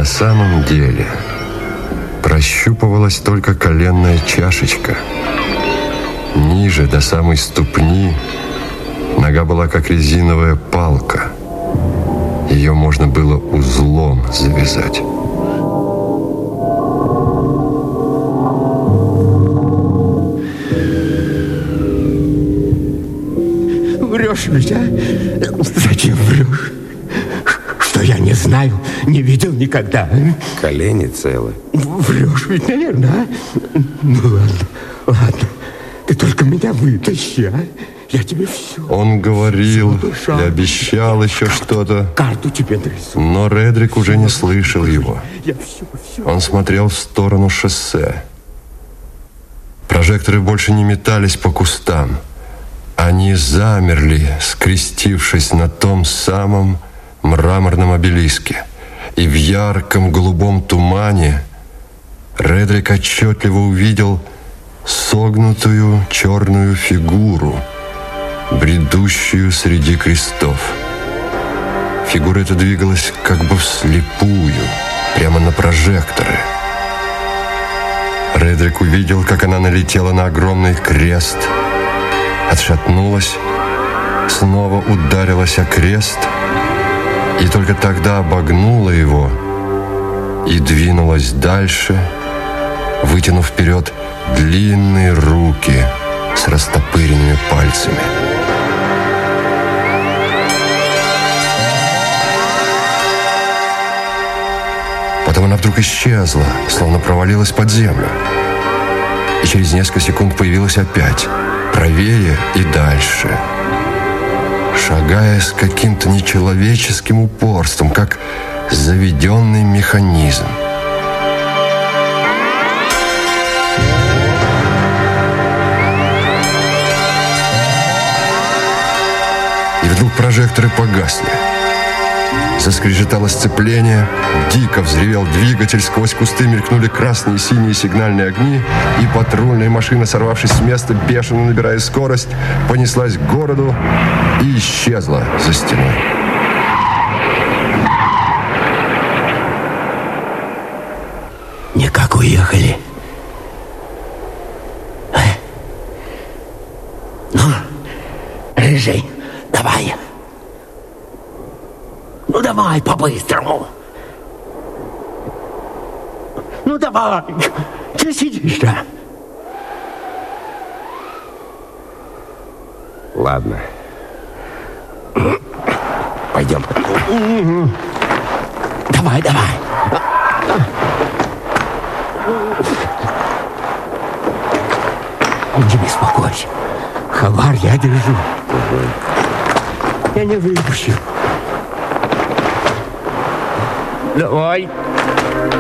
На самом деле прощупывалась только коленная чашечка. Ниже, до самой ступни, нога была как резиновая палка. Ее можно было узлом завязать. Врешь ведь, а? Зачем врешь? Что я не знаю, не видел никогда. Колени целы. Врешь ведь, наверное, а? Ну ладно. Ты только меня вытащи, а? Я тебе все. Он говорил и обещал еще что-то. Карту тебе нарисую. Но Редрик уже не слышал его. Я все. Он смотрел в сторону шоссе. Прожекторы больше не метались по кустам. Они замерли, скрестившись на том самом мраморном обелиске. И в ярком голубом тумане Редрик отчетливо увидел согнутую черную фигуру, бредущую среди крестов. Фигура эта двигалась как бы вслепую, прямо на прожекторы. Редрик увидел, как она налетела на огромный крест, отшатнулась, снова ударилась о крест и только тогда обогнула его и двинулась дальше, вытянув вперед длинные руки с растопыренными пальцами. Потом она вдруг исчезла, словно провалилась под землю. И через несколько секунд появилась опять, правее и дальше, шагая с каким-то нечеловеческим упорством, как заведенный механизм. И вдруг прожекторы погасли. Заскрежетало сцепление, дико взревел двигатель, сквозь кусты мелькнули красные и синие сигнальные огни, и патрульная машина, сорвавшись с места, бешено набирая скорость, понеслась к городу и исчезла за стеной. Никак уехали. Ну, Рыжий, давай. Ну, давай по-быстрому. Ну, давай. Че сидишь-то? Ладно. Пойдем. Давай. Не беспокойся. Хабар я держу. Я не выпущу. Давай.